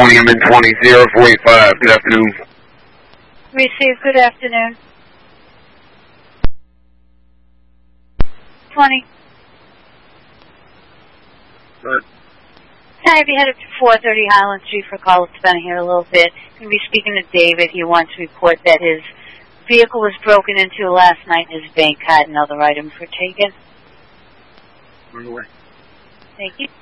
20, I'm in 20045. Good afternoon. Receive, good afternoon. 20. Good. Hi, have you headed to 430 Highland Street for a call? It's been here a little bit. Going to be speaking to David. He wants to report that his vehicle was broken into last night and his bank card and other items were taken. Run away. Thank you.